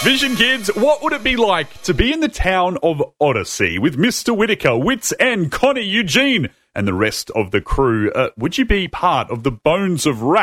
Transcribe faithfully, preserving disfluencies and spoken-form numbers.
Vision Kids, what would it be like to be in the town of Odyssey with Mister Whitaker, Wits and Connie Eugene and the rest of the crew? Uh, would you be part of the Bones of Rap?